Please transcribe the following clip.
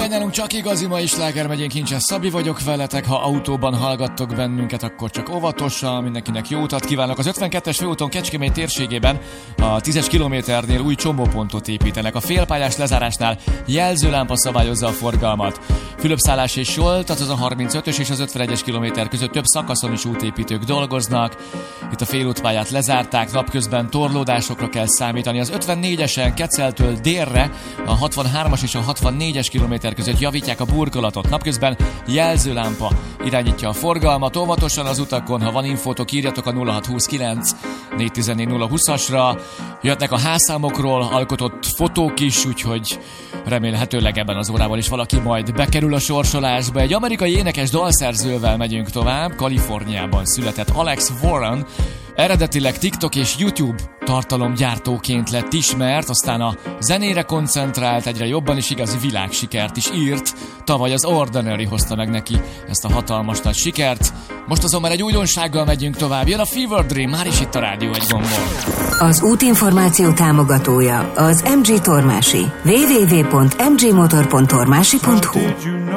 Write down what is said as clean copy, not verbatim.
nálunk csak igazi mai sláger megyén Kincses Szabi vagyok veletek. Ha autóban hallgattok bennünket, akkor csak óvatosan, mindenkinek jó utat kívánok. Az 52-es főúton Kecskemét térségében a 10-es kilométernél új csomópontot építenek. A félpályás lezárásnál jelzőlámpa szabályozza a forgalmat. Fülöpszállás és Solt, az a 35-ös és az 51-es kilométer között több szakaszon is útépítők dolgoznak. Itt a félútpályát lezárták, napközben torlódásokra kell számítani. Az 54-esen Keczeltől délre a 63-as és a 64-es kilométer között javítják a burkolatot. Napközben jelzőlámpa irányítja a forgalmat. Óvatosan az utakon, ha van infótok, írjatok a 0629 414 020-asra. Jöttnek a házszámokról alkotott fotók is, úgyhogy remélhetőleg ebben az órában is valaki majd bekerül a sorsolásba. Egy amerikai énekes dalszerzővel megyünk tovább. Kaliforniában született Alex Warren. Eredetileg TikTok és YouTube tartalomgyártóként lett ismert, aztán a zenére koncentrált, egyre jobban is igazi világsikert is írt. Tavaly az Ordinary hozta meg neki ezt a hatalmas nagy sikert. Most azon már egy újdonsággal megyünk tovább. Jön a Fever Dream, már is itt a rádió egy gombon. Az útinformáció támogatója az MG Tormási. www.mgmotor.tormási.hu